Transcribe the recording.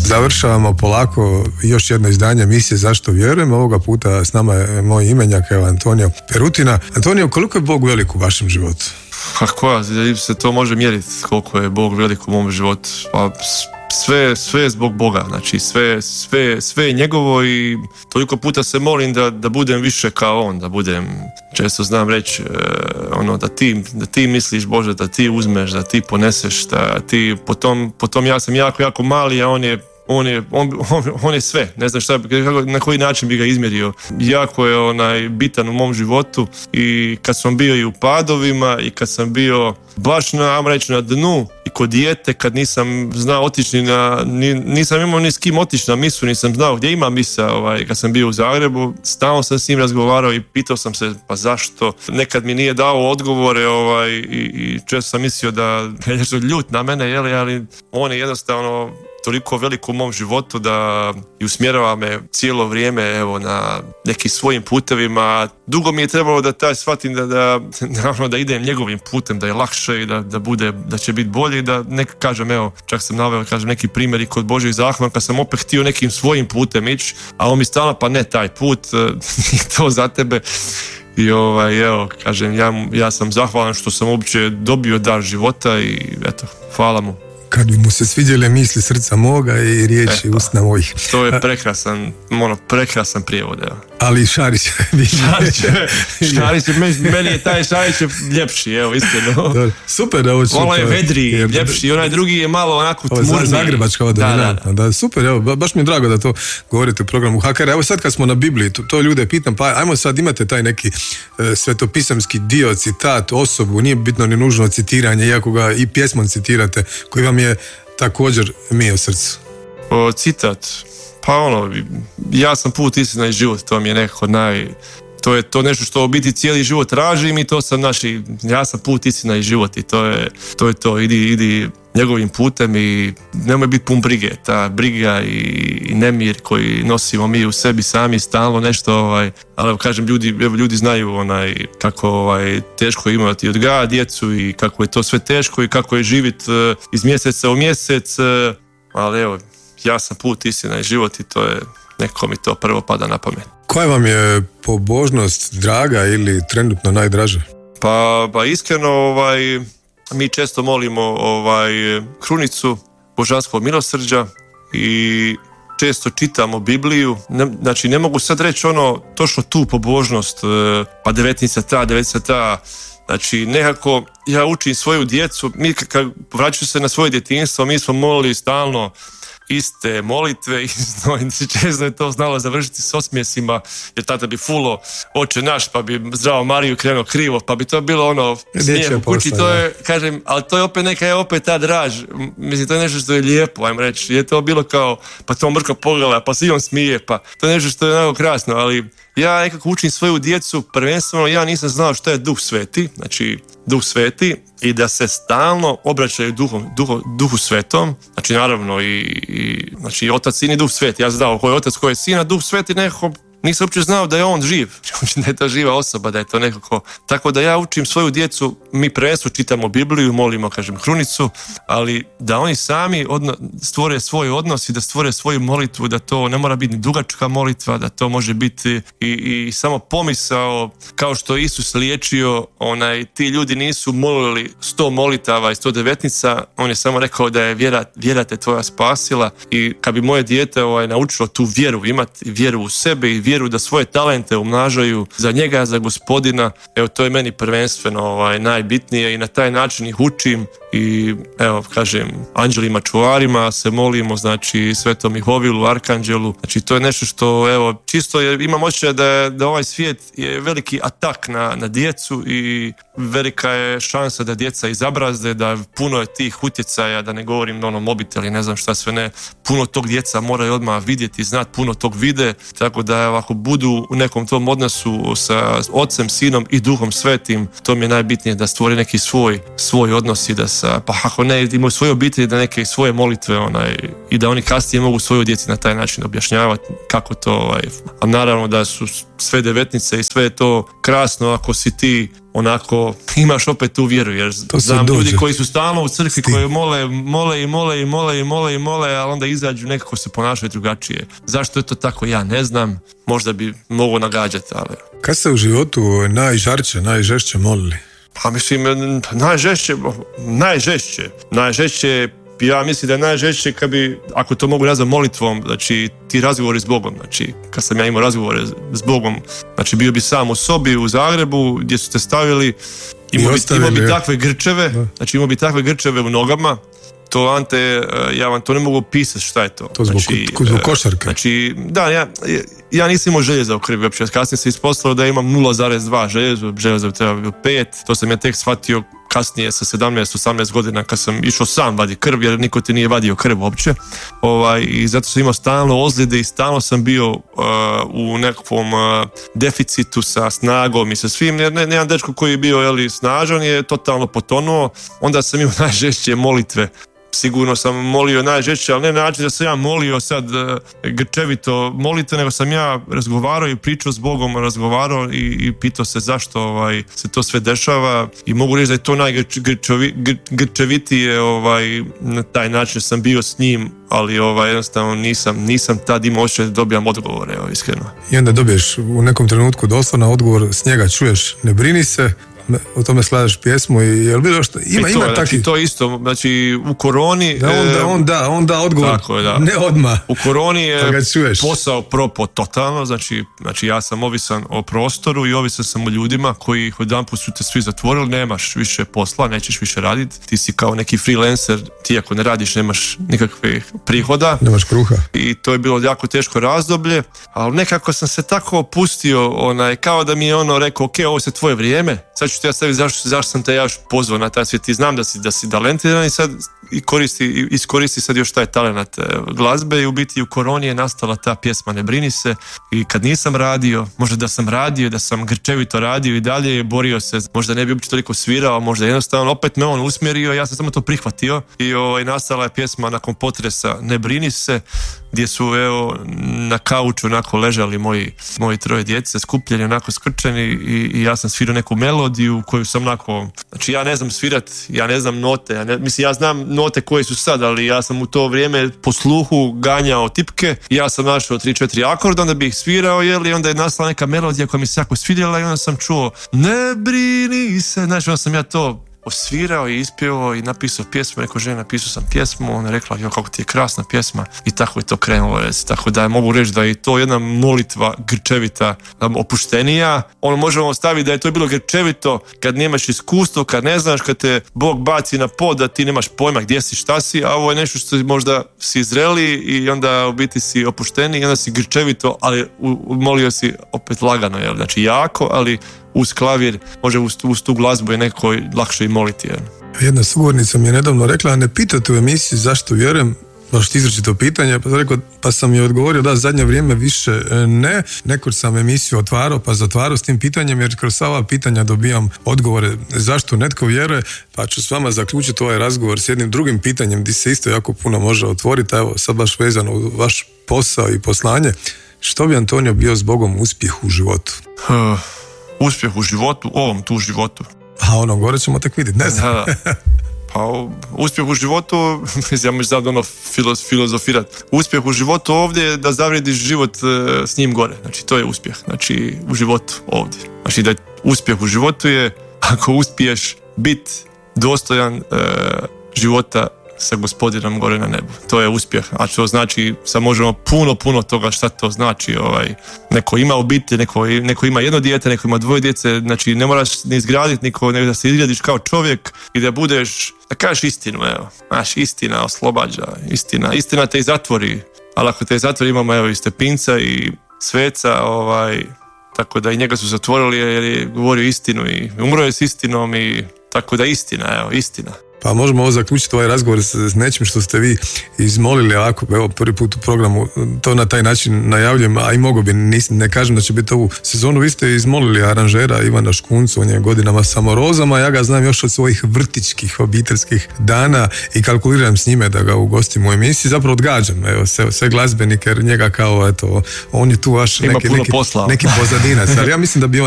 Završavamo polako još jedno izdanje emisije Zašto vjerujem. Ovoga puta s nama je moj imenjak, evo, Antonio Perutina. Antonio, koliko je Bog velik u vašem životu? Kako se to može mjeriti koliko je Bog velik u mom životu? Pa sve je zbog Boga, znači sve je njegovo i toliko puta se molim da budem više kao on, da budem, često znam reći, da ti misliš, Bože, da ti uzmeš, da ti poneseš, da ti potom ja sam jako mali, a on je sve, ne znam na koji način bi ga izmjerio. Jako je bitan u mom životu i kad sam bio i u padovima i kad sam bio baš na dnu i kod dijete, kad nisam znao otići nisam imao ni s kim otići na misu, nisam znao gdje ima misa, kad sam bio u Zagrebu, stalno sam s njim razgovarao i pitao sam se pa zašto. Nekad mi nije dao odgovore i često sam mislio da je nešto ljut na mene, ali on je jednostavno toliko veliko u mom životu da i usmjerava me cijelo vrijeme na nekim svojim putevima. Dugo mi je trebalo da shvatim da idem njegovim putem, da je lakše i da će biti bolje i da čak sam naveo neki primjer i kod Božjih zahvala kad sam opet htio nekim svojim putem ići, a on mi stalno pa ne taj put, nije to za tebe. I ja sam zahvalan što sam uopće dobio dar života i eto, hvala mu. Kad bi mu se svidjele misli srca moga i riječi usna mojih. To je prekrasan prijevod, evo. Ali Šarić meni je taj Šarić ljepši, evo, iskreno. Super, evo čuo. Ovo je vedri, ljepši, onaj drugi je malo onako tmurni. Zagrebačka dominantna. Da, super, evo, baš mi je drago da to govorite u programu Hakera. Evo sad kad smo na Bibliji, to ljude pitam, pa ajmo sad, imate taj neki svetopisamski dio, citat, osobu, nije bitno ni nužno citiranje, iako ga i pjesmom citirate, koji vam je također mio srcu. Citat, pa ja sam put, istina i život, to mi je nekako to je to nešto što u biti cijeli život tražim i to sam ja sam put, istina i život i to je to, idi njegovim putem i nemoj biti pun brige, ta briga i nemir koji nosimo mi u sebi sami stalno nešto, ali kažem, ljudi znaju kako teško je imati odgaja djecu i kako je to sve teško i kako je živjeti iz mjeseca u mjesec, ali evo, ja sam put, istina i život i to je, neko mi to prvo pada na pamet. Koja vam je pobožnost draga ili trenutno najdraža? Pa iskreno, mi često molimo krunicu božanskog milosrđa i često čitamo Bibliju. Znači, ne mogu sad reći točno tu pobožnost, pa 19 ta. Znači, nekako ja učim svoju djecu, mi kad vraćaju se na svoje djetinjstvo, mi smo molili stalno iste molitve i često je to znalo završiti s osmjesima, jer tata bi fulo Oče naš, pa bi Zdravo Mariju krenuo krivo, pa bi to bilo smijeh u kući, to je, kažem, ali to je opet ta draž, mislim, to je nešto što je lijepo, ajmo reći, je to bilo kao, pa to mrko pogleda, pa si on smije, pa to je nešto što je onako krasno, ali ja nekako učim svoju djecu, prvenstveno ja nisam znao što je Duh Sveti, znači Duh Sveti, i da se stalno obraćaju Duhu Svetom, znači naravno znači Otac, Sin i Duh Sveti, ja znao koji je Otac, koji je Sin, a Duh Sveti nekako nisam uopće znao da je on živ, da je to živa osoba, da je to nekako, tako da ja učim svoju djecu, mi prvenstveno čitamo Bibliju, molimo, kažem, krunicu, ali da oni sami stvore svoj odnos i da stvore svoju molitvu, da to ne mora biti ni dugačka molitva, da to može biti i samo pomisao, kao što je Isus liječio, ti ljudi nisu molili 100 molitava i 119, on je samo rekao da je vjera te tvoja spasila i kad bi moje dijete naučilo tu vjeru, imati vjeru u sebe i vjeru da svoje talente umnažaju za njega, za Gospodina, evo, to je meni prvenstveno najbitnije i na taj način ih učim i evo, kažem, anđelima čuvarima se molimo, znači Svetom Mihovilu, Arkanđelu, znači to je nešto što, evo, čisto imam osjećaj da ovaj svijet je veliki atak na djecu i velika je šansa da djeca izabrazde, da puno je tih utjecaja, da ne govorim mobiteli, ne znam šta sve ne, puno tog djeca moraju odmah vidjeti, znati, puno tog vide, tako da ako budu u nekom tom odnosu sa Ocem, Sinom i Duhom Svetim, to mi je najbitnije, da stvori neki svoj odnos i da pa ako ne, imaju svoje obitelji, da neke svoje molitve i da oni kasnije mogu svojoj djeci na taj način objašnjavati kako to, a naravno da su sve devetnice i sve je to krasno ako si ti onako imaš opet tu vjeru, jer znam ljudi koji su stalno u crkvi, koji mole, ali onda izađu, nekako se ponašaju drugačije. Zašto je to tako, ja ne znam, možda bi mogo nagađati, ali... Kad ste u životu najžešće molili? Pa mislim, najžešće, ja mislim da je najžešće kad bi, ako to mogu nazvati molitvom, znači ti razgovori s Bogom, znači kad sam ja imao razgovore s Bogom, znači bio bi sam u sobi u Zagrebu gdje su te stavili, imao bi takve grčeve, znači imao bi takve grčeve u nogama, to Ante, ja vam to ne mogu opisati šta je to. To zbog košarke. Znači, da, ja nisam imao željeza u krvi uopće. Kasnije se ispostavilo da imam 0,2 željeza bi trebalo bilo 5. To sam ja tek shvatio kasnije sa 17-18 godina kad sam išao sam vadi krv, jer niko ti nije vadio krv uopće. I zato sam imao stalno ozljede i stalno sam bio u nekakvom deficitu sa snagom i sa svim. Jer jedan dečko koji je bio snažan je totalno potonuo. Onda sam imao najžešće molitve. Sigurno sam molio najžešće, ali ne način da sam ja molio sad grčevito molite, nego sam ja razgovarao i pričao s Bogom, razgovarao i pitao se zašto se to sve dešava i mogu reći da je to najgrčevitije na taj način sam bio s njim, ali jednostavno nisam tad imao osjećaj da dobijam odgovore, iskreno. I onda dobiješ u nekom trenutku doslovno odgovor s njega, čuješ ne brini se, o tome skladaš pjesmu i jel bilo što ima to, taki... to isto, znači u koroni onda odgovor, tako je, da. Ne odmah. U koroni je posao propo totalno, znači ja sam ovisan o prostoru i ovisan sam o ljudima koji odjedanput su te svi zatvorili, nemaš više posla, nećeš više raditi, ti si kao neki freelancer, ti ako ne radiš nemaš nikakvih prihoda, nemaš kruha. I to je bilo jako teško razdoblje, ali nekako sam se tako opustio, kao da mi je rekao, ok, ovo je tvoje vrijeme, sad ću ti ja sebi, zašto sam te ja još pozvao na taj svijet, ti znam da si talentiran i sad iskoristi sad još taj talent glazbe i u biti u koroni je nastala ta pjesma Ne brini se i kad nisam radio, možda da sam radio, da sam grčevito radio i dalje borio se, možda ne bi uopće toliko svirao, možda jednostavno opet me on usmjerio, ja sam samo to prihvatio i nastala je pjesma nakon potresa Ne brini se, gdje su na kauču onako ležali moji troje djece, skupljeni onako skrčeni i ja sam svirao neku melodiju koju sam onako, znači ja ne znam svirat, ja ne znam note, ja znam note koje su sad, ali ja sam u to vrijeme po sluhu ganjao tipke i ja sam našao 3-4 akorda, onda bih ih svirao, i onda je nastala neka melodija koja mi se jako svidjela i onda sam čuo Ne brini se, znači onda sam ja to osvirao i ispjevao i napisao pjesmu, rekao žena, napisao sam pjesmu, ona je rekla, kako ti je krasna pjesma i tako je to krenulo, tako da mogu reći da je to jedna molitva grčevita, opuštenija, možemo staviti da je to bilo grčevito kad nemaš iskustvo, kad ne znaš, kad te Bog baci na pod, da ti nemaš pojma gdje si, šta si, a ovo je nešto što možda si zreli i onda u biti si opušteni i onda si grčevito, ali molio si opet lagano, znači jako, ali uz klavir, može uz tu glazbu je neko lakše i moliti. Jedna sugovornica mi je nedavno rekla, ne pitate u emisiji zašto vjerujem, baš izričito pitanje, pa sam joj odgovorio da zadnje vrijeme više ne. Nekoć sam emisiju otvarao pa zatvarao s tim pitanjem, jer kroz ova pitanja dobijam odgovore zašto netko vjeruje, pa ću s vama zaključiti ovaj razgovor s jednim drugim pitanjem gdje se isto jako puno može otvoriti. Evo sad baš vezano u vaš posao i poslanje. Što bi Antonio bio s Bogom uspjeh u životu? Uspjeh u životu, ovom tu životu. A ono gore ćemo tek vidjeti, ne znam. Da. Pa uspjeh u životu, ja možda sad filozofirat. Uspjeh u životu ovdje je da zavrijediš život s njim gore. Znači to je uspjeh, znači u životu ovdje. Znači da uspjeh u životu je ako uspiješ biti dostojan života sa Gospodinom gore na nebu. To je uspjeh. A to znači, sad možemo puno toga šta to znači. Neko ima obitelj, neko ima jedno dijete, neko ima dvoje djece, znači ne moraš ni izgraditi niko, nego da se izgradiš kao čovjek i da budeš, da kažeš istinu, Znaš, istina oslobađa, istina te i zatvori, ali ako te zatvori imamo i Stepinca i Sveca, tako da i njega su zatvorili jer je govorio istinu i umro je s istinom i tako da istina. Pa možemo ovo zaključiti ovaj razgovor s nečim što ste vi izmolili ovako, evo prvi put u programu, to na taj način najavljujem, a i mogu bi, ne kažem da će biti ovu sezonu, vi ste izmolili aranžera Ivana Škuncu, on je godinama samo rozama, ja ga znam još od svojih vrtićkih, obiteljskih dana i kalkuliram s njime da ga ugostim u emisiji, zapravo odgađam, sve glazbenike, jer njega kao, on je tu vaš neki pozadinac, ali ja mislim da bi on